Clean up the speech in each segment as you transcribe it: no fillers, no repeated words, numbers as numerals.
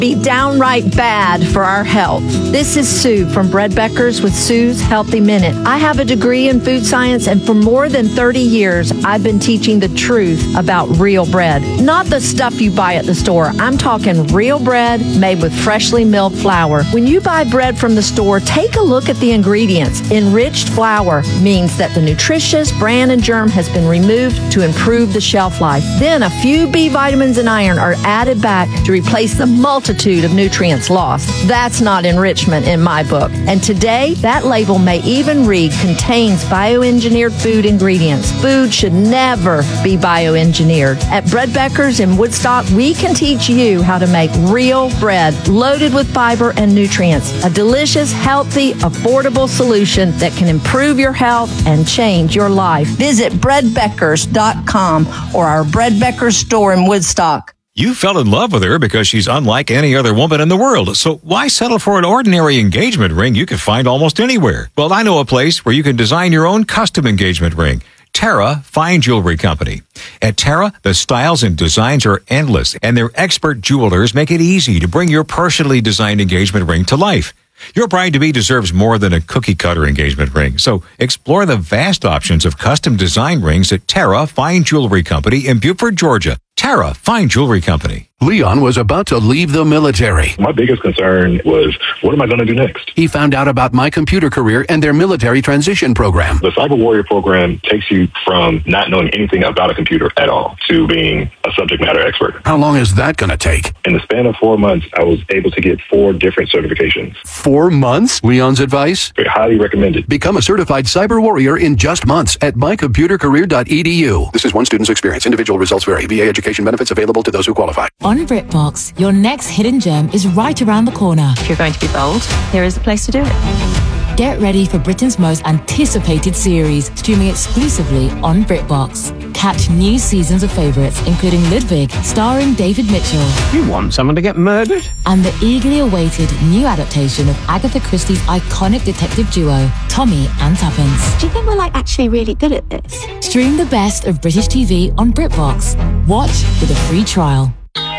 be downright bad for our health. This is Sue from Bread Beckers with Sue's Healthy Minute. I have a degree in food science, and for more than 30 years, I've been teaching the truth about real bread. Not the stuff you buy at the store. I'm talking real bread made with freshly milled flour. When you buy bread from the store, take a look at the ingredients. Enriched flour means that the nutritious bran and germ has been removed to improve the shelf life. Then a few B vitamins and iron are added back to replace the multitude of nutrients lost. That's not enrichment in my book. And today, that label may even read contains bioengineered food ingredients. Food should never be bioengineered. At Bread Beckers in Woodstock, we can teach you how to make real bread loaded with fiber and nutrients. A delicious, healthy, affordable solution that can improve your health and change your life. Visit breadbeckers.com or our Bread Beckers store in Woodstock. You fell in love with her because she's unlike any other woman in the world. So why settle for an ordinary engagement ring you can find almost anywhere? Well, I know a place where you can design your own custom engagement ring. Terra Fine Jewelry Company. At Terra, the styles and designs are endless, and their expert jewelers make it easy to bring your personally designed engagement ring to life. Your bride-to-be deserves more than a cookie-cutter engagement ring, so explore the vast options of custom design rings at Terra Fine Jewelry Company in Beaufort, Georgia. Terra Fine Jewelry Company. Leon was about to leave the military. My biggest concern was, what am I going to do next? He found out about My Computer Career and their military transition program. The Cyber Warrior program takes you from not knowing anything about a computer at all to being a subject matter expert. How long is that going to take? In the span of 4 months, I was able to get 4 different certifications. 4 months? Leon's advice? Very highly recommended. Become a certified cyber warrior in just months at mycomputercareer.edu. This is one student's experience. Individual results vary. VA education benefits available to those who qualify. On BritBox, your next hidden gem is right around the corner. If you're going to be bold, here is the place to do it. Get ready for Britain's most anticipated series, streaming exclusively on BritBox. Catch new seasons of favourites, including Ludwig, starring David Mitchell. You want someone to get murdered? And the eagerly awaited new adaptation of Agatha Christie's iconic detective duo, Tommy and Tuppence. Do you think we're actually really good at this? Stream the best of British TV on BritBox. Watch with a free trial.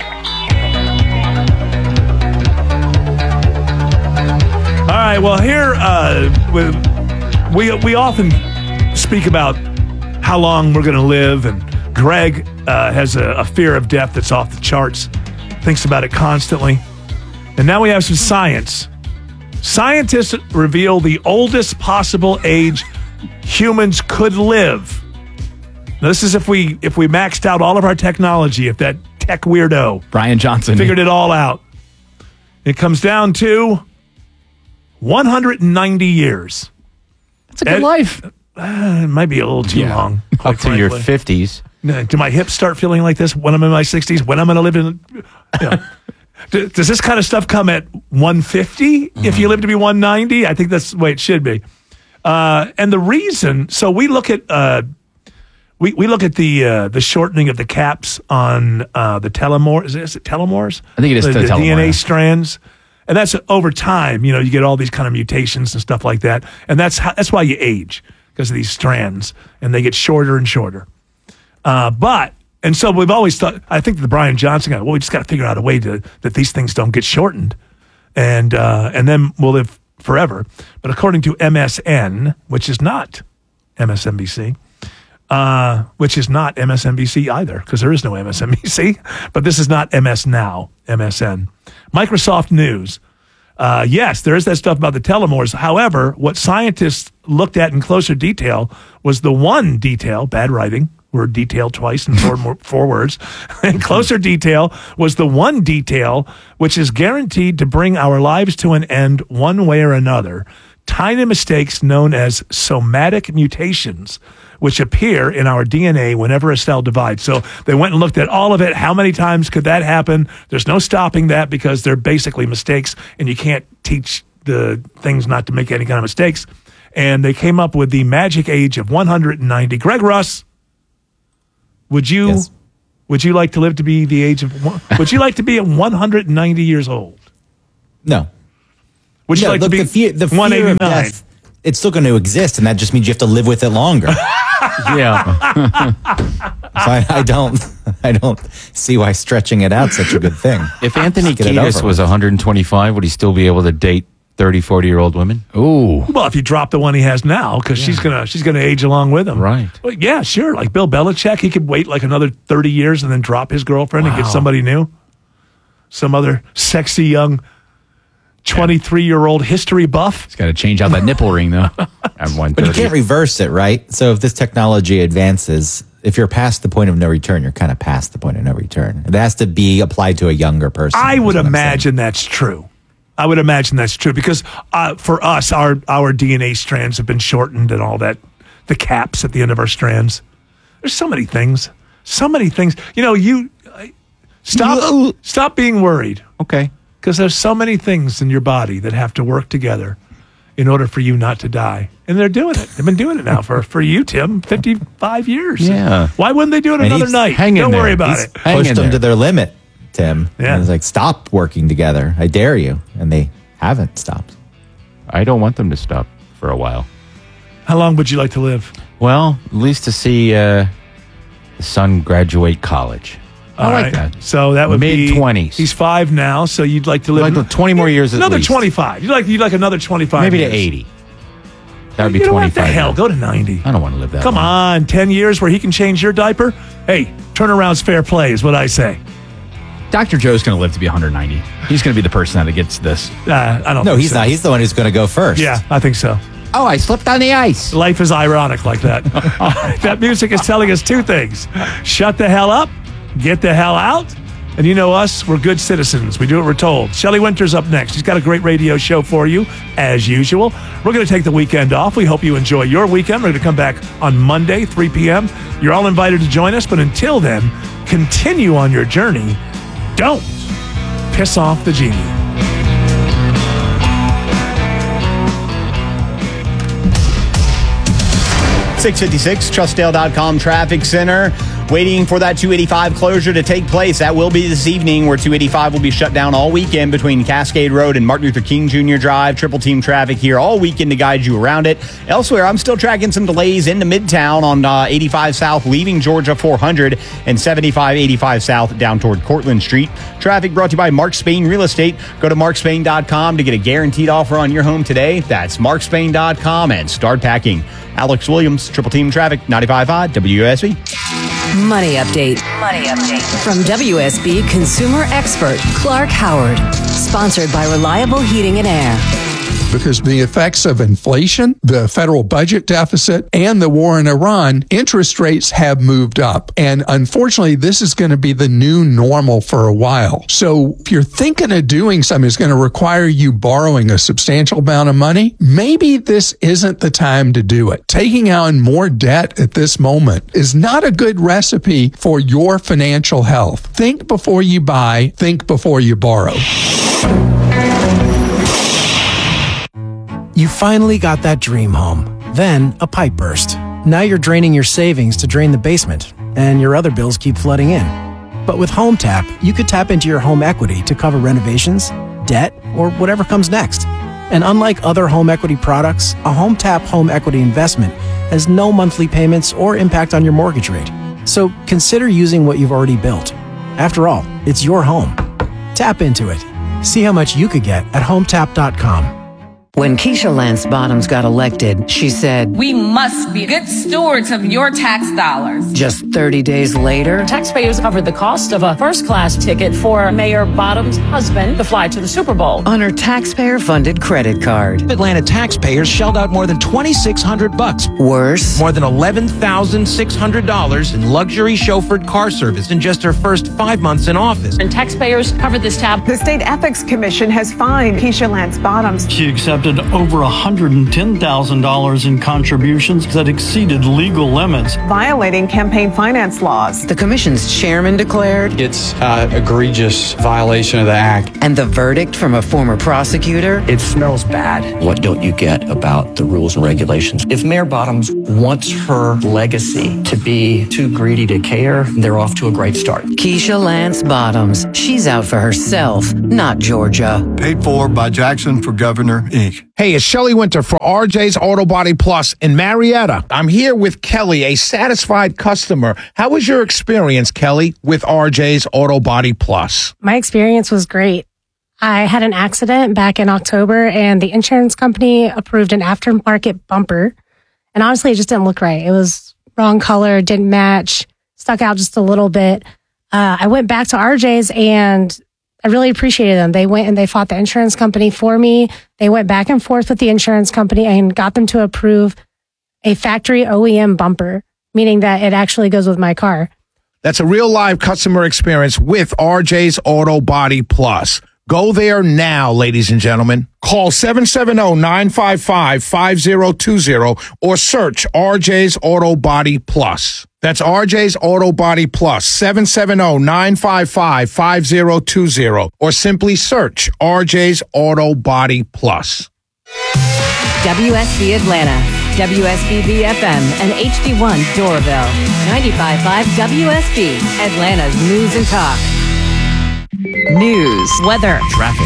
All right, well, here we often speak about how long we're going to live, and Greg has a fear of death that's off the charts, thinks about it constantly. And now we have some science. Scientists reveal the oldest possible age humans could live. Now, this is if we maxed out all of our technology, if that tech weirdo Brian Johnson figured it all out. It comes down to 190 years. That's a good life. It might be a little too long. Up to your 50s. Do my hips start feeling like this when I'm in my 60s? When I'm going to live in... Does this kind of stuff come at 150 if you live to be 190? I think that's the way it should be. And the reason... So we look at... We look at the shortening of the caps on the telomeres. Is it telomeres? I think it is the telomere. DNA strands. And that's over time, you get all these kind of mutations and stuff like that. And that's why you age, because of these strands, and they get shorter and shorter. And so we've always thought, I think the Brian Johnson guy, we just got to figure out a way that these things don't get shortened. And then we'll live forever. But according to MSN, which is not MSNBC, which is not MSNBC either, because there is no MSNBC, but this is not MS Now, MSN. Microsoft News. Yes, there is that stuff about the telomeres. However, what scientists looked at in closer detail was the one detail, bad writing, word detail twice in four words, in closer detail was the one detail which is guaranteed to bring our lives to an end one way or another. Tiny mistakes known as somatic mutations, which appear in our DNA whenever a cell divides. So they went and looked at all of it. How many times could that happen? There's no stopping that because they're basically mistakes, and you can't teach the things not to make any kind of mistakes. And they came up with the magic age of 190. Greg Russ, would you like to live to be the age of? Would you like to be 190 years old? No. Would you like to be the fear 189? Of death, it's still going to exist, and that just means you have to live with it longer. Yeah. So I don't see why stretching it out such a good thing. If Anthony Get it Kiedis over was 125, would he still be able to date 30, 40-year-old women? Ooh. Well, if you drop the one he has now, because she's gonna age along with him. Right. Well, yeah, sure. Like Bill Belichick, he could wait like another 30 years and then drop his girlfriend and get somebody new. Some other sexy young 23-year-old history buff. He's got to change out that nipple ring, though. I'm But you can't reverse it, right? So if this technology advances, if you're past the point of no return, you're kind of past the point of no return. It has to be applied to a younger person. I would imagine that's true. I would imagine that's true because for us, our DNA strands have been shortened and all that. The caps at the end of our strands. There's so many things. So many things. You know, stop being worried. Okay. Because there's so many things in your body that have to work together in order for you not to die. And they're doing it. They've been doing it now for you, Tim, 55 years. Yeah. Why wouldn't they do it another night? Don't worry about it. Pushed them to their limit, Tim. Yeah. And it's like, stop working together. I dare you. And they haven't stopped. I don't want them to stop for a while. How long would you like to live? Well, at least to see the son graduate college. I like that. So that would be mid-20s. He's 5 now, so you'd like to live Like 20 more years at another least. 25. You'd like another 25. Maybe years. to 80. That would be You know 25. what the hell? years. Go to 90. I don't want to live that Come long. on, 10 years where he can change your diaper? Hey, turnaround's fair play is what I say. Dr. Joe's going to live to be 190. He's going to be the person that gets this. I don't No, think he's so. not. He's the one who's going to go first. Yeah, I think so. Oh, I slipped on the ice. Life is ironic like that. That music is telling us two things. Shut the hell up, get the hell out, and you know us, we're good citizens. We do what we're told. Shelley Winter's up next. She's got a great radio show for you, as usual. We're going to take the weekend off. We hope you enjoy your weekend. We're going to come back on Monday, 3 p.m. You're all invited to join us, but until then, continue on your journey. Don't piss off the genie. .656, Trustdale.com Traffic Center. Waiting for that 285 closure to take place. That will be this evening, where 285 will be shut down all weekend between Cascade Road and Martin Luther King Jr. Drive. Triple team traffic here all weekend to guide you around it. Elsewhere, I'm still tracking some delays into Midtown on 85 South, leaving Georgia 400, and 75-85 South down toward Cortlandt Street. Traffic brought to you by Mark Spain Real Estate. Go to markspain.com to get a guaranteed offer on your home today. That's markspain.com and start packing. Alex Williams, Triple Team Traffic, 95.5 WSB. Money update. From WSB consumer expert Clark Howard. Sponsored by Reliable Heating and Air. Because the effects of inflation, the federal budget deficit, and the war in Iran, interest rates have moved up. And unfortunately, this is going to be the new normal for a while. So if you're thinking of doing something that's going to require you borrowing a substantial amount of money, maybe this isn't the time to do it. Taking on more debt at this moment is not a good recipe for your financial health. Think before you buy, think before you borrow. You finally got that dream home. Then a pipe burst. Now you're draining your savings to drain the basement, and your other bills keep flooding in. But with Home Tap, you could tap into your home equity to cover renovations, debt, or whatever comes next. And unlike other home equity products, a Home Tap home equity investment has no monthly payments or impact on your mortgage rate. So consider using what you've already built. After all, it's your home. Tap into it. See how much you could get at HomeTap.com. When Keisha Lance Bottoms got elected, she said, "We must be good stewards of your tax dollars." Just 30 days later, taxpayers covered the cost of a first-class ticket for Mayor Bottoms' husband to fly to the Super Bowl on her taxpayer-funded credit card. Atlanta taxpayers shelled out more than $2,600. Worse, more than $11,600 in luxury chauffeured car service in just her first 5 months in office. And taxpayers covered this tab. The State Ethics Commission has fined Keisha Lance Bottoms. She accepted over $110,000 in contributions that exceeded legal limits, violating campaign finance laws. The commission's chairman declared it's an egregious violation of the act. And the verdict from a former prosecutor? It smells bad. What don't you get about the rules and regulations? If Mayor Bottoms wants her legacy to be too greedy to care, they're off to a great start. Keisha Lance Bottoms. She's out for herself, not Georgia. Paid for by Jackson for Governor, Inc. week. Hey, it's Shelley Winter for RJ's Auto Body Plus in Marietta. I'm here with Kelly, a satisfied customer. How was your experience, Kelly, with RJ's Auto Body Plus? My experience was great. I had an accident back in October, and the insurance company approved an aftermarket bumper. And honestly, it just didn't look right. It was wrong color, didn't match, stuck out just a little bit. I went back to RJ's, and I really appreciated them. They went and they fought the insurance company for me. They went back and forth with the insurance company and got them to approve a factory OEM bumper, meaning that it actually goes with my car. That's a real live customer experience with RJ's Auto Body Plus. Go there now, ladies and gentlemen. Call 770-955-5020 or search RJ's Auto Body Plus. That's RJ's Auto Body Plus, 770-955-5020 or simply search RJ's Auto Body Plus. WSB Atlanta, WSB FM, and HD1 Doraville. 95.5 WSB, Atlanta's news and talk. News, weather, traffic.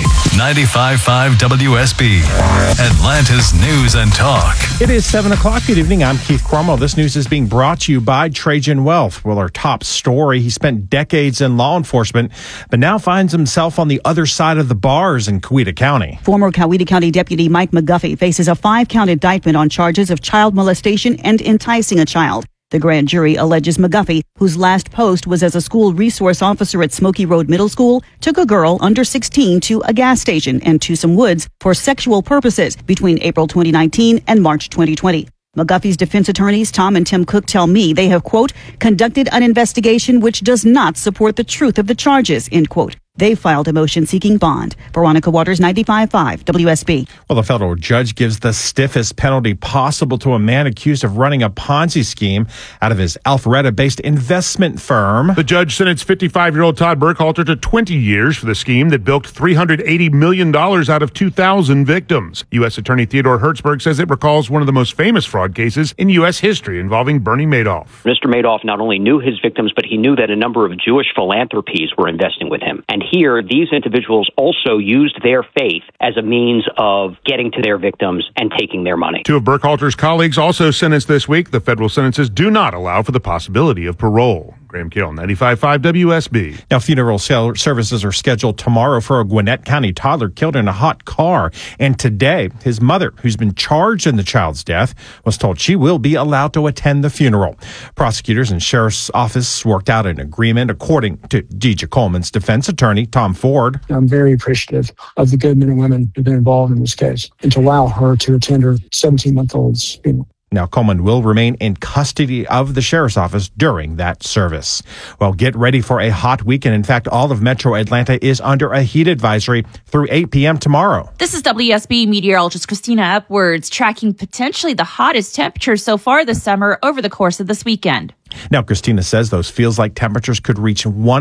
95.5 WSB, Atlanta's news and talk. It is 7 o'clock. Good evening. I'm Keith Cromwell. This news is being brought to you by Trajan Wealth. Well, our top story, he spent decades in law enforcement, but now finds himself on the other side of the bars in Coweta County. Former Coweta County Deputy Mike McGuffey faces a 5-count indictment on charges of child molestation and enticing a child. The grand jury alleges McGuffey, whose last post was as a school resource officer at Smoky Road Middle School, took a girl under 16 to a gas station and to some woods for sexual purposes between April 2019 and March 2020. McGuffey's defense attorneys, Tom and Tim Cook, tell me they have, quote, conducted an investigation which does not support the truth of the charges, end quote. They filed a motion seeking bond. Veronica Waters, 95.5 WSB. Well, the federal judge gives the stiffest penalty possible to a man accused of running a Ponzi scheme out of his Alpharetta-based investment firm. The judge sentenced 55-year-old Todd Burkhalter to 20 years for the scheme that bilked $380 million out of 2,000 victims. U.S. Attorney Theodore Hertzberg says it recalls one of the most famous fraud cases in U.S. history involving Bernie Madoff. Mr. Madoff not only knew his victims, but he knew that a number of Jewish philanthropies were investing with him. And here, these individuals also used their faith as a means of getting to their victims and taking their money. Two of Burkhalter's colleagues also sentenced this week. The federal sentences do not allow for the possibility of parole. Graham Carroll, 95.5 WSB. Now, funeral services are scheduled tomorrow for a Gwinnett County toddler killed in a hot car. And today, his mother, who's been charged in the child's death, was told she will be allowed to attend the funeral. Prosecutors and sheriff's office worked out an agreement, according to Deja Coleman's defense attorney, Tom Ford. I'm very appreciative of the good men and women who've been involved in this case and to allow her to attend her 17-month-old's funeral. Now, Coleman will remain in custody of the sheriff's office during that service. Well, get ready for a hot weekend. In fact, all of Metro Atlanta is under a heat advisory through 8 p.m. tomorrow. This is WSB meteorologist Christina Upwards tracking potentially the hottest temperatures so far this summer over the course of this weekend. Now, Christina says those feels-like temperatures could reach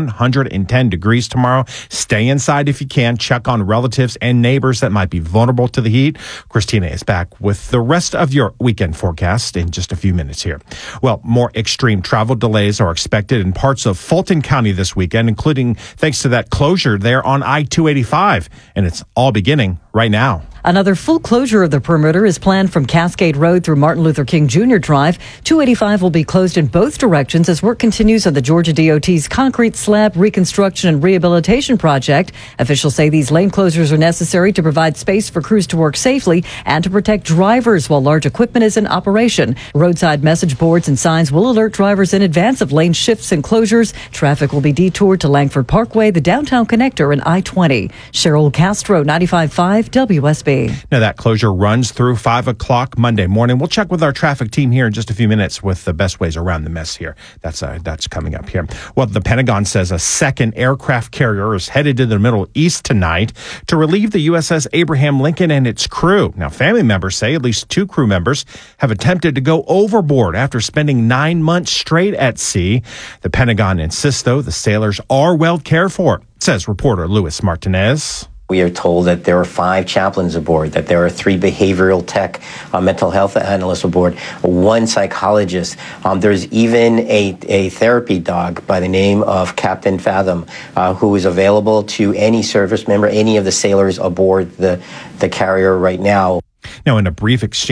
110 degrees tomorrow. Stay inside if you can. Check on relatives and neighbors that might be vulnerable to the heat. Christina is back with the rest of your weekend forecast in just a few minutes here. Well, more extreme travel delays are expected in parts of Fulton County this weekend, including thanks to that closure there on I-285. And it's all beginning right now. Another full closure of the perimeter is planned from Cascade Road through Martin Luther King Jr. Drive. 285 will be closed in both directions as work continues on the Georgia DOT's concrete slab reconstruction and rehabilitation project. Officials say these lane closures are necessary to provide space for crews to work safely and to protect drivers while large equipment is in operation. Roadside message boards and signs will alert drivers in advance of lane shifts and closures. Traffic will be detoured to Langford Parkway, the downtown connector, and I-20. Cheryl Castro, 95.5 WSB. Now, that closure runs through 5 o'clock Monday morning. We'll check with our traffic team here in just a few minutes with the best ways around the mess here. That's coming up here. Well, the Pentagon says a second aircraft carrier is headed to the Middle East tonight to relieve the USS Abraham Lincoln and its crew. Now, family members say at least 2 crew members have attempted to go overboard after spending 9 months straight at sea. The Pentagon insists, though, the sailors are well cared for, says reporter Luis Martinez. We are told that there are 5 chaplains aboard, that there are 3 behavioral tech mental health analysts aboard, 1 psychologist. There's even a therapy dog by the name of Captain Fathom, who is available to any service member, any of the sailors aboard the carrier right now. Now, in a brief exchange